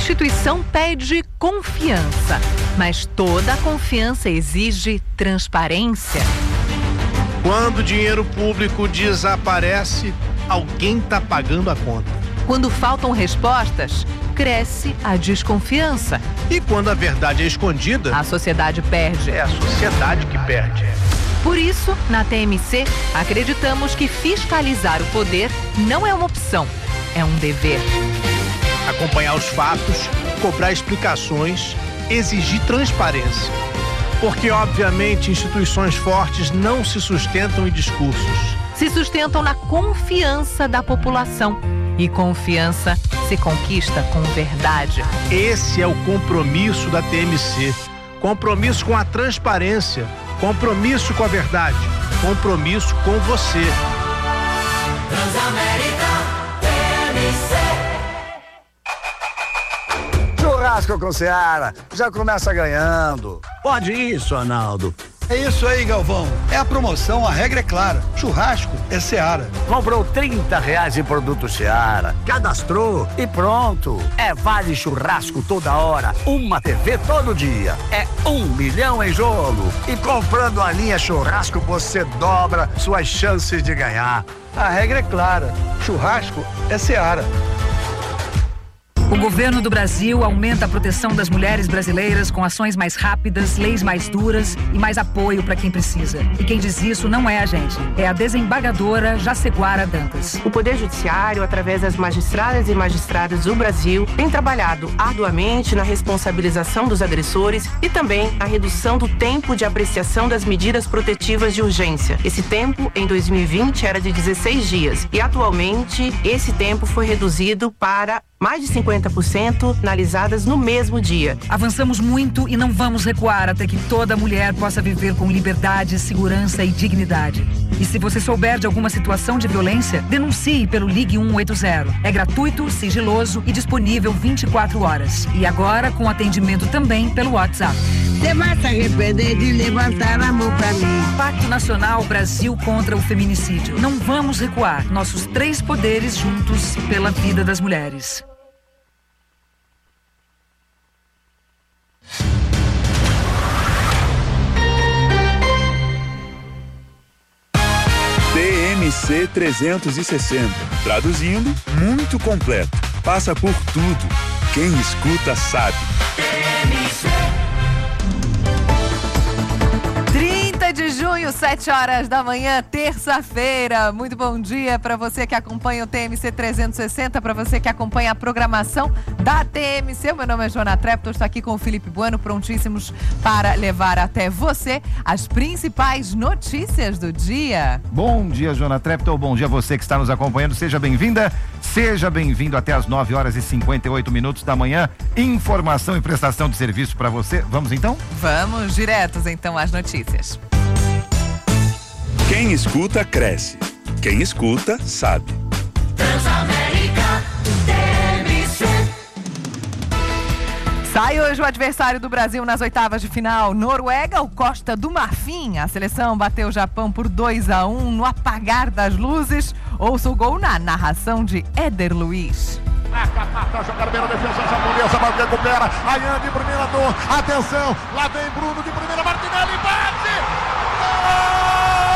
instituição pede confiança, mas toda confiança exige transparência. Quando o dinheiro público desaparece, alguém está pagando a conta. Quando faltam respostas, cresce a desconfiança. E quando a verdade é escondida, a sociedade perde. É a sociedade que perde. Por isso, na TMC, acreditamos que fiscalizar o poder não é uma opção, é um dever. Acompanhar os fatos, cobrar explicações, exigir transparência. Porque, obviamente, instituições fortes não se sustentam em discursos. Se sustentam na confiança da população. E confiança se conquista com verdade. Esse é o compromisso da TMC. Compromisso com a transparência. Compromisso com a verdade. Compromisso com você. Transamérica TMC. Churrasco com Seara. Já começa ganhando. Pode isso, Arnaldo. É isso aí, Galvão. É a promoção, a regra é clara. Churrasco é Seara. Comprou R$30 em produto Seara, cadastrou e pronto. É vale churrasco toda hora, uma TV todo dia. É 1 milhão em jogo. E comprando a linha churrasco, você dobra suas chances de ganhar. A regra é clara. Churrasco é Seara. O governo do Brasil aumenta a proteção das mulheres brasileiras com ações mais rápidas, leis mais duras e mais apoio para quem precisa. E quem diz isso não é a gente, é a desembargadora Jaceguara Dantas. O Poder Judiciário, através das magistradas e magistrados do Brasil, tem trabalhado arduamente na responsabilização dos agressores e também a redução do tempo de apreciação das medidas protetivas de urgência. Esse tempo, em 2020, era de 16 dias e atualmente esse tempo foi reduzido para mais de 50% analisadas no mesmo dia. Avançamos muito e não vamos recuar até que toda mulher possa viver com liberdade, segurança e dignidade. E se você souber de alguma situação de violência, denuncie pelo Ligue 180. É gratuito, sigiloso e disponível 24 horas. E agora com atendimento também pelo WhatsApp. Você vai se arrepender de levantar a mão pra mim. Pacto Nacional Brasil contra o Feminicídio. Não vamos recuar. Nossos 3 poderes juntos pela vida das mulheres. TMC 360. Traduzindo, muito completo. Passa por tudo. Quem escuta sabe. TMC. 30 de junho, 7 horas da manhã, terça-feira. Muito bom dia para você que acompanha o TMC 360, para você que acompanha a programação da TMC. Meu nome é Joana Treptow, estou aqui com o Felipe Bueno, prontíssimos para levar até você as principais notícias do dia. Bom dia, Joana Treptow. Bom dia a você que está nos acompanhando. Seja bem-vinda, seja bem-vindo até as 9 horas e 58 minutos da manhã. Informação e prestação de serviço para você. Vamos então? Vamos diretos então às notícias. Quem escuta, cresce. Quem escuta, sabe. Transamérica TMC. Sai hoje o adversário do Brasil nas oitavas de final. Noruega ou Costa do Marfim? A seleção bateu o Japão por 2-1 no apagar das luzes. Ouça o gol na narração de Éder Luiz. Mata a jogada pela defesa japonesa, vai recupera, Ayane de primeira dor, atenção, lá vem Bruno de primeira, Martinelli bate! Gol!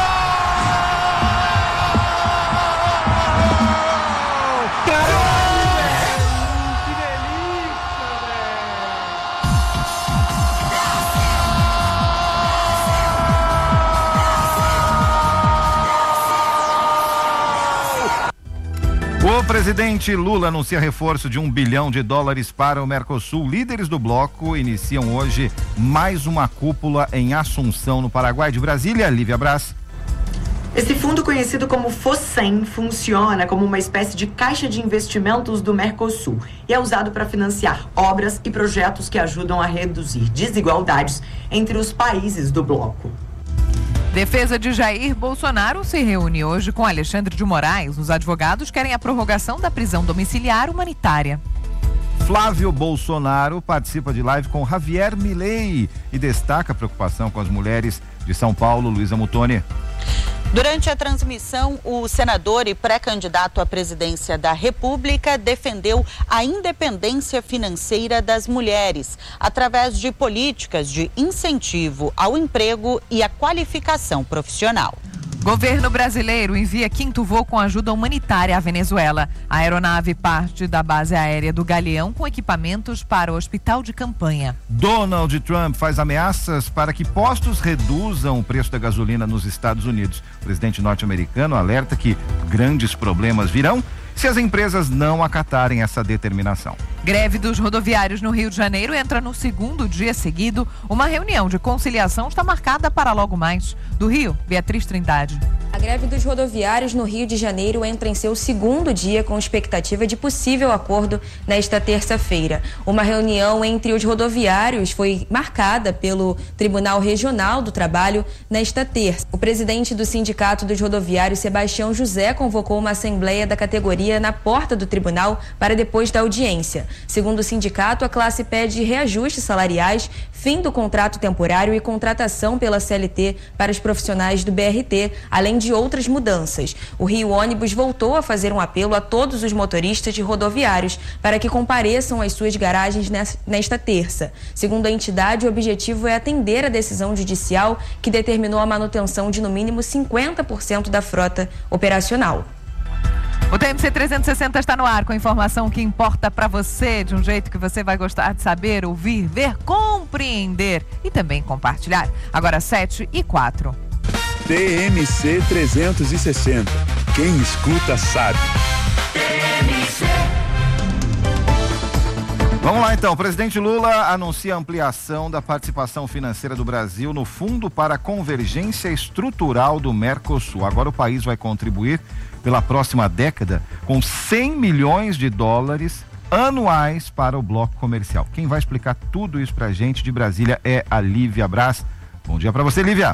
O presidente Lula anuncia reforço de $1 bilhão para o Mercosul. Líderes do bloco iniciam hoje mais uma cúpula em Assunção, no Paraguai. De Brasília, Lívia Brás. Esse fundo, conhecido como FOSEM, funciona como uma espécie de caixa de investimentos do Mercosul e é usado para financiar obras e projetos que ajudam a reduzir desigualdades entre os países do bloco. Defesa de Jair Bolsonaro se reúne hoje com Alexandre de Moraes. Os advogados querem a prorrogação da prisão domiciliar humanitária. Flávio Bolsonaro participa de live com Javier Milei e destaca a preocupação com as mulheres de São Paulo. Luísa Mutoni. Durante a transmissão, o senador e pré-candidato à presidência da República defendeu a independência financeira das mulheres, através de políticas de incentivo ao emprego e à qualificação profissional. Governo brasileiro envia 5º voo com ajuda humanitária à Venezuela. A aeronave parte da base aérea do Galeão com equipamentos para o hospital de campanha. Donald Trump faz ameaças para que postos reduzam o preço da gasolina nos Estados Unidos. O presidente norte-americano alerta que grandes problemas virão se as empresas não acatarem essa determinação. Greve dos rodoviários no Rio de Janeiro entra no 2º dia seguido. Uma reunião de conciliação está marcada para logo mais. Do Rio, Beatriz Trindade. A greve dos rodoviários no Rio de Janeiro entra em seu 2º dia com expectativa de possível acordo nesta terça-feira. Uma reunião entre os rodoviários foi marcada pelo Tribunal Regional do Trabalho nesta terça. O presidente do Sindicato dos Rodoviários, Sebastião José, convocou uma assembleia da categoria na porta do tribunal para depois da audiência. Segundo o sindicato, a classe pede reajustes salariais, fim do contrato temporário e contratação pela CLT para os profissionais do BRT, além de outras mudanças. O Rio Ônibus voltou a fazer um apelo a todos os motoristas de rodoviários para que compareçam às suas garagens nesta terça. Segundo a entidade, o objetivo é atender a decisão judicial que determinou a manutenção de no mínimo 50% da frota operacional. O TMC 360 está no ar com informação que importa para você, de um jeito que você vai gostar de saber, ouvir, ver, compreender e também compartilhar. Agora 7h04. TMC 360. Quem escuta sabe. Vamos lá então, o presidente Lula anuncia a ampliação da participação financeira do Brasil no Fundo para a Convergência Estrutural do Mercosul. Agora o país vai contribuir pela próxima década com 100 milhões de dólares anuais para o bloco comercial. Quem vai explicar tudo isso pra gente de Brasília é a Lívia Braz. Bom dia para você, Lívia.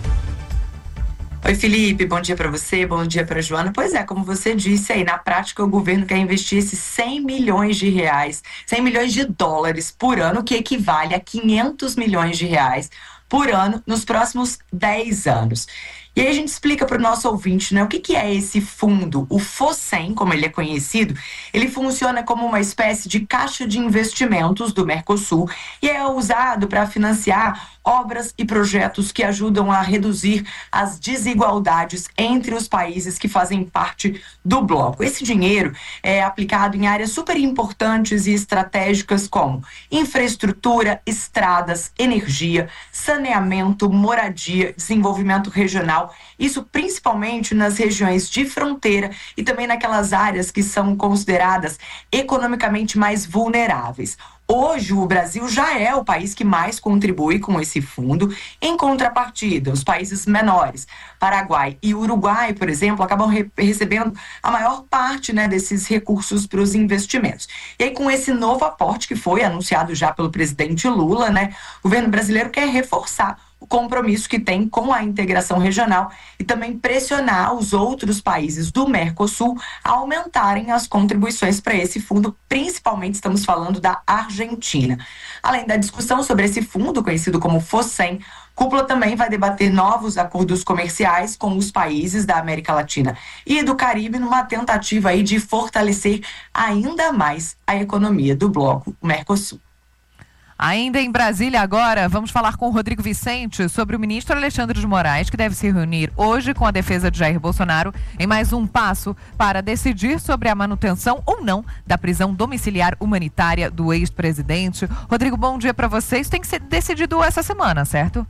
Oi, Felipe, bom dia para você, bom dia para Joana. Pois é, como você disse aí, na prática o governo quer investir esses 100 milhões de reais, 100 milhões de dólares por ano, que equivale a 500 milhões de reais por ano nos próximos 10 anos. E aí a gente explica para o nosso ouvinte, né, o que é esse fundo. O FOSEM, como ele é conhecido, ele funciona como uma espécie de caixa de investimentos do Mercosul e é usado para financiar obras e projetos que ajudam a reduzir as desigualdades entre os países que fazem parte do bloco. Esse dinheiro é aplicado em áreas super importantes e estratégicas como infraestrutura, estradas, energia, saneamento, moradia, desenvolvimento regional, isso principalmente nas regiões de fronteira e também naquelas áreas que são consideradas economicamente mais vulneráveis. Hoje, o Brasil já é o país que mais contribui com esse fundo. Em contrapartida, os países menores, Paraguai e Uruguai, por exemplo, acabam recebendo a maior parte, né, desses recursos para os investimentos. E aí, com esse novo aporte que foi anunciado já pelo presidente Lula, né, o governo brasileiro quer reforçar o compromisso que tem com a integração regional e também pressionar os outros países do Mercosul a aumentarem as contribuições para esse fundo, principalmente estamos falando da Argentina. Além da discussão sobre esse fundo, conhecido como FOSEM, a cúpula também vai debater novos acordos comerciais com os países da América Latina e do Caribe numa tentativa aí de fortalecer ainda mais a economia do bloco Mercosul. Ainda em Brasília agora, vamos falar com o Rodrigo Vicente sobre o ministro Alexandre de Moraes, que deve se reunir hoje com a defesa de Jair Bolsonaro em mais um passo para decidir sobre a manutenção ou não da prisão domiciliar humanitária do ex-presidente. Rodrigo, bom dia para vocês. Tem que ser decidido essa semana, certo?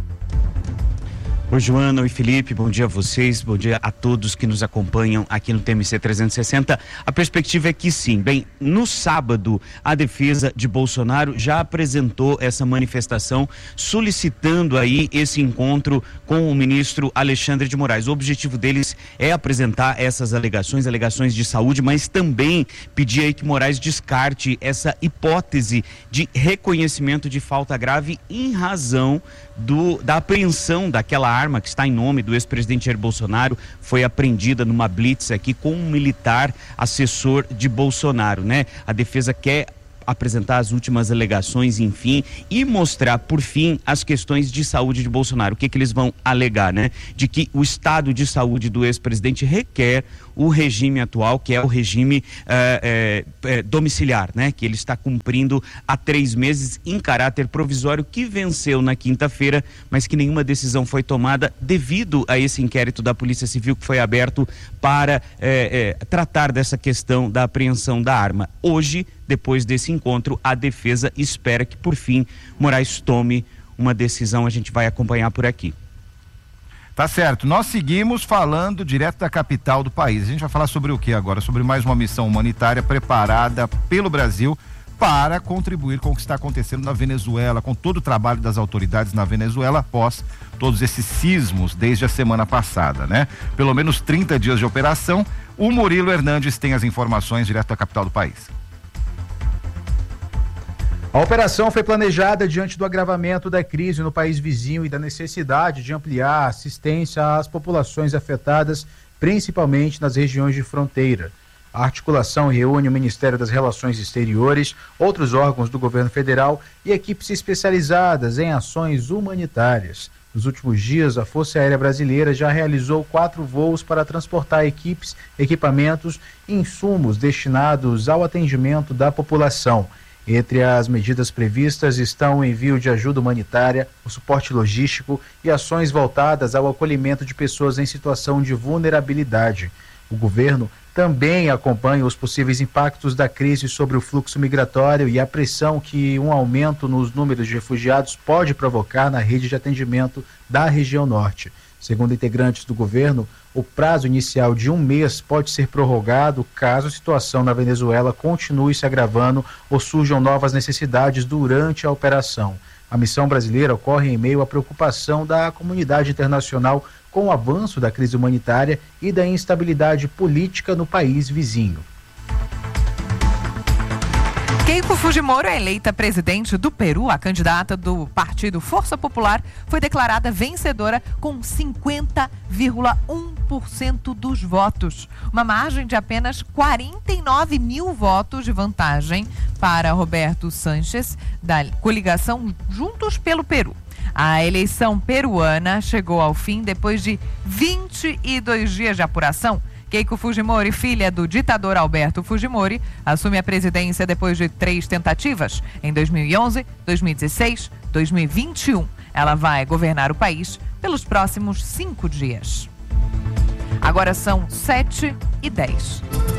Oi, Joana, oi, Felipe, bom dia a vocês, bom dia a todos que nos acompanham aqui no TMC 360. A perspectiva é que sim. Bem, no sábado, a defesa de Bolsonaro já apresentou essa manifestação solicitando aí esse encontro com o ministro Alexandre de Moraes. O objetivo deles é apresentar essas alegações de saúde, mas também pedir aí que Moraes descarte essa hipótese de reconhecimento de falta grave em razão da apreensão daquela arma que está em nome do ex-presidente Jair Bolsonaro, foi apreendida numa blitz aqui com um militar assessor de Bolsonaro, né? A defesa quer apresentar as últimas alegações, enfim, e mostrar, por fim, as questões de saúde de Bolsonaro. O que eles vão alegar, né? De que o estado de saúde do ex-presidente requer o regime atual, que é o regime domiciliar, né? Que ele está cumprindo há 3 meses em caráter provisório, que venceu na quinta-feira, mas que nenhuma decisão foi tomada devido a esse inquérito da Polícia Civil que foi aberto para tratar dessa questão da apreensão da arma. Hoje, depois desse encontro, a defesa espera que, por fim, Moraes tome uma decisão. A gente vai acompanhar por aqui. Tá certo, nós seguimos falando direto da capital do país. A gente vai falar sobre o que agora? Sobre mais uma missão humanitária preparada pelo Brasil para contribuir com o que está acontecendo na Venezuela, com todo o trabalho das autoridades na Venezuela após todos esses sismos desde a semana passada, né? Pelo menos 30 dias de operação. O Murilo Hernandes tem as informações direto da capital do país. A operação foi planejada diante do agravamento da crise no país vizinho e da necessidade de ampliar a assistência às populações afetadas, principalmente nas regiões de fronteira. A articulação reúne o Ministério das Relações Exteriores, outros órgãos do governo federal e equipes especializadas em ações humanitárias. Nos últimos dias, a Força Aérea Brasileira já realizou 4 voos para transportar equipes, equipamentos e insumos destinados ao atendimento da população. Entre as medidas previstas estão o envio de ajuda humanitária, o suporte logístico e ações voltadas ao acolhimento de pessoas em situação de vulnerabilidade. O governo também acompanha os possíveis impactos da crise sobre o fluxo migratório e a pressão que um aumento nos números de refugiados pode provocar na rede de atendimento da região norte. Segundo integrantes do governo, o prazo inicial de 1 mês pode ser prorrogado caso a situação na Venezuela continue se agravando ou surjam novas necessidades durante a operação. A missão brasileira ocorre em meio à preocupação da comunidade internacional com o avanço da crise humanitária e da instabilidade política no país vizinho. Keiko Fujimori é eleita presidente do Peru. A candidata do partido Força Popular foi declarada vencedora com 50,1% dos votos. Uma margem de apenas 49 mil votos de vantagem para Roberto Sánchez, da coligação Juntos pelo Peru. A eleição peruana chegou ao fim depois de 22 dias de apuração. Keiko Fujimori, filha do ditador Alberto Fujimori, assume a presidência depois de 3 tentativas, em 2011, 2016, 2021. Ela vai governar o país pelos próximos 5 dias. Agora são 7h10.